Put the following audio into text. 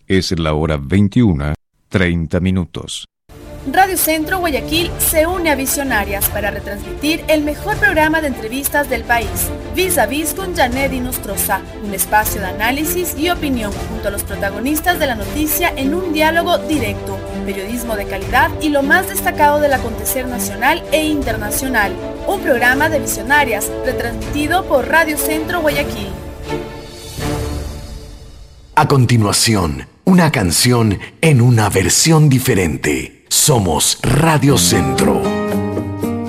Es la hora 21:30. Radio Centro Guayaquil se une a Visionarias para retransmitir el mejor programa de entrevistas del país, Vis a Vis con Janet Nostroza, un espacio de análisis y opinión junto a los protagonistas de la noticia en un diálogo directo, periodismo de calidad y lo más destacado del acontecer nacional e internacional. Un programa de Visionarias retransmitido por Radio Centro Guayaquil. A continuación, una canción en una versión diferente. Somos Radio Centro.